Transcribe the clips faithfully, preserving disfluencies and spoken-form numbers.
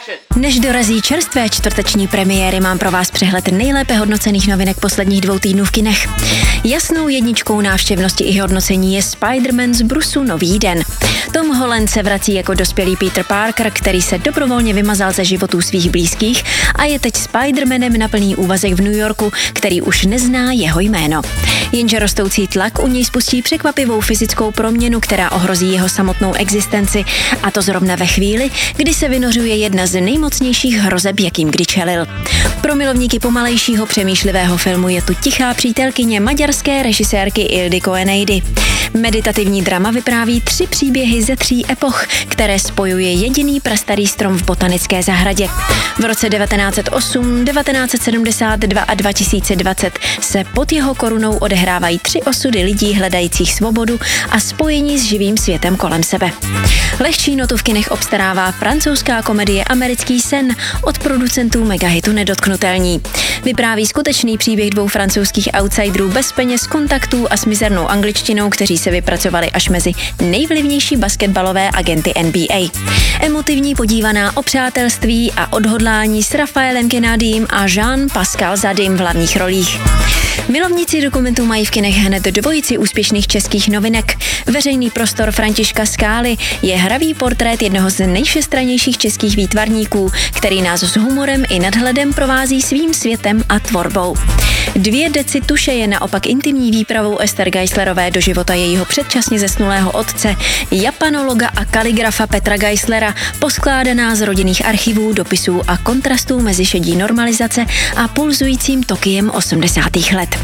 Než dorazí čerstvé čtvrteční premiéry, mám pro vás přehled nejlépe hodnocených novinek posledních dvou týdnů v kinech. Jasnou jedničkou návštěvnosti i hodnocení je Spider-Man z Brusu Nový den. Tom Holland se vrací jako dospělý Peter Parker, který se dobrovolně vymazal ze životů svých blízkých a je teď Spider-Manem na plný úvazek v New Yorku, který už nezná jeho jméno. Jenže rostoucí tlak u něj spustí překvapivou fyzickou proměnu, která ohrozí jeho samotnou existenci, a to zrovna ve chvíli, kdy se vynořuje jedna z nejmocnějších hrozeb, jakým kdy čelil. Pro milovníky pomalejšího přemýšlivého filmu je tu tichá přítelkyně maďarské režisérky Ildy Koeneidy. Meditativní drama vypráví tři příběhy ze tří epoch, které spojuje jediný prastarý strom v botanické zahradě. V roce devatenáct set osm, devatenáct set sedmdesát dva a dva tisíce dvacet se pod jeho korunou odehrávají tři osudy lidí hledajících svobodu a spojení s živým světem kolem sebe. Lehčí notu v kinech obstarává francouzská komedie Americký sen od producentů megahitu Nedotknutelní. Vypráví skutečný příběh dvou francouzských outsiderů bez peněz, kontaktů a s mizernou angličtinou, kteří se vypracovali až mezi nejvlivnější basketbalové agenty N B A. Emotivní podívaná o přátelství a odhodlání s Rafaelem Kennedym a Jean-Pascal Zadym v hlavních rolích. Milovníci dokumentů mají v kinech hned dvojici úspěšných českých novinek. Veřejný prostor Františka Skály je hravý portrét jednoho z nejvšestrannějších českých výtvarníků, který nás s humorem i nadhledem provází svým světem a tvorbou. Dvě deci tuše je naopak intimní výpravou Ester Geislerové do života jejího předčasně zesnulého otce, japanologa a kaligrafa Petra Geislera, poskládaná z rodinných archivů, dopisů a kontrastů mezi šedí normalizace a pulzujícím Tokiem osmdesátých let.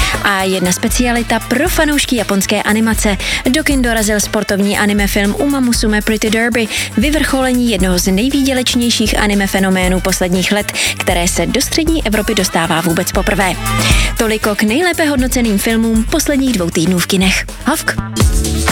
A jedna specialita pro fanoušky japonské animace. Do kin dorazil sportovní anime film Uma Musume Pretty Derby, vyvrcholení jednoho z nejvýdělečnějších anime fenoménů posledních let, které se do střední Evropy dostává vůbec poprvé. Toliko k nejlépe hodnoceným filmům posledních dvou týdnů v kinech. Havk.